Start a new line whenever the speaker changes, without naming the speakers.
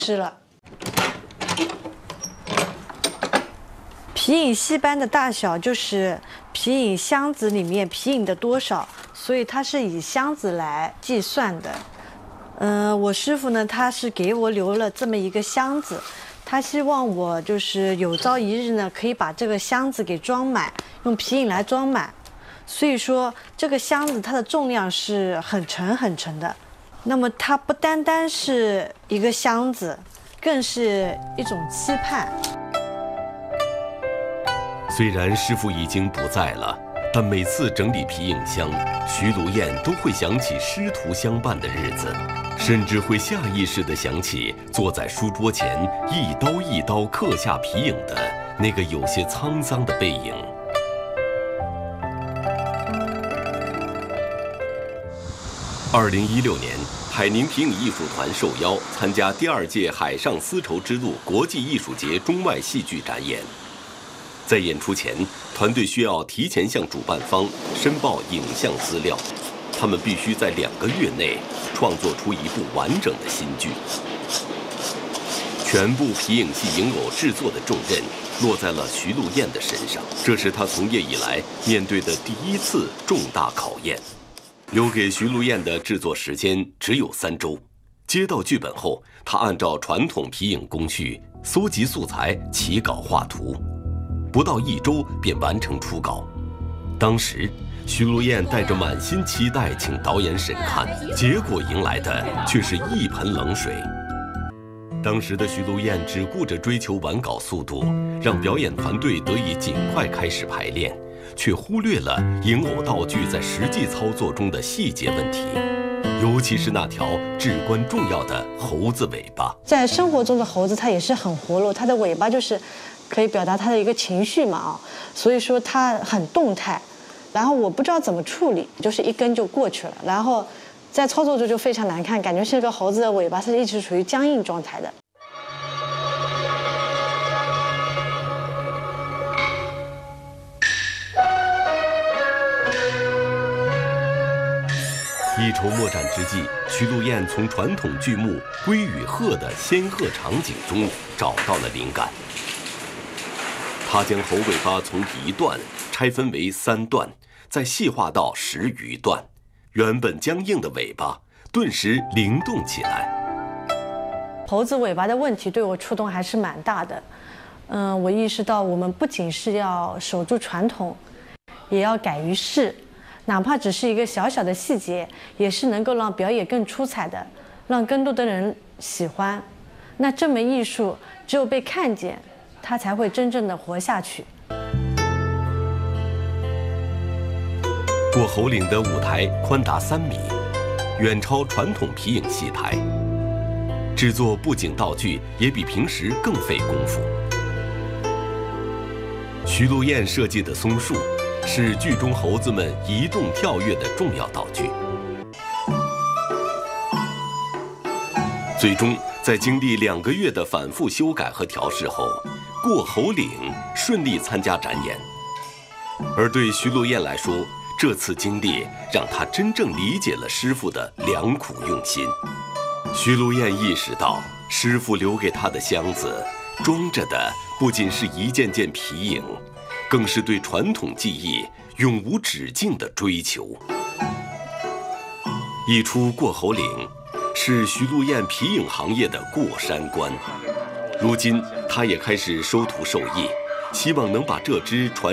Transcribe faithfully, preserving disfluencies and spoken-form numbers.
是了。皮影戏班的大小就是皮影箱子里面皮影的多少，所以它是以箱子来计算的。嗯、呃，我师傅呢，他是给我留了这么一个箱子，他希望我就是有朝一日呢，可以把这个箱子给装满，用皮影来装满。所以说，这个箱子它的重量是很沉很沉的。那么它不单单是一个箱子，更是一种期盼。
虽然师傅已经不在了，但每次整理皮影箱，徐如燕都会想起师徒相伴的日子，甚至会下意识地想起坐在书桌前一刀一刀刻下皮影的那个有些沧桑的背影。二零一六年，海宁皮影艺术团受邀参加第二届海上丝绸之路国际艺术节中外戏剧展演。在演出前，团队需要提前向主办方申报影像资料，他们必须在两个月内创作出一部完整的新剧。全部皮影戏影偶制作的重任落在了徐露燕的身上，这是她从业以来面对的第一次重大考验。留给徐露燕的制作时间只有三周。接到剧本后，她按照传统皮影工序搜集素材、起稿画图，不到一周便完成初稿。当时，徐露燕带着满心期待请导演审看，结果迎来的却是一盆冷水。当时的徐露燕只顾着追求完稿速度，让表演团队得以尽快开始排练，却忽略了影偶道具在实际操作中的细节问题，尤其是那条至关重要的猴子尾巴。
在生活中的猴子，它也是很活络，它的尾巴就是可以表达它的一个情绪嘛啊，所以说它很动态。然后我不知道怎么处理，就是一根就过去了，然后在操作中就非常难看，感觉是个猴子的尾巴是一直处于僵硬状态的。
一筹莫展之际，徐露燕从传统剧目《龟与鹤》的仙鹤场景中找到了灵感。她将猴尾巴从一段拆分为三段，再细化到十余段，原本僵硬的尾巴顿时灵动起来。
猴子尾巴的问题对我触动还是蛮大的。嗯，我意识到我们不仅是要守住传统，也要改于世。哪怕只是一个小小的细节，也是能够让表演更出彩的，让更多的人喜欢。那这门艺术只有被看见，它才会真正的活下去。
过猴岭的舞台宽达三米，远超传统皮影戏台，制作布景道具也比平时更费功夫。徐露燕设计的松树是剧中猴子们移动跳跃的重要道具。最终，在经历两个月的反复修改和调试后，过猴岭顺利参加展演。而对徐露燕来说，这次经历让她真正理解了师傅的良苦用心。徐露燕意识到，师傅留给她的箱子装着的不仅是一件件皮影，更是对传统技艺永无止境的追求。一出过猴岭是徐露燕皮影行业的过山关，如今她也开始收徒授艺，希望能把这支传